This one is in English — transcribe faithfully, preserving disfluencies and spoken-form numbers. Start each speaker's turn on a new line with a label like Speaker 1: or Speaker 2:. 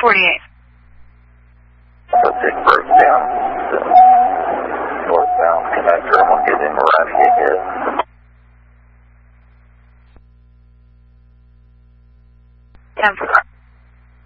Speaker 1: forty-eight.
Speaker 2: Subject breaks down. Northbound connector. I'm going to get in right here.
Speaker 1: ten four.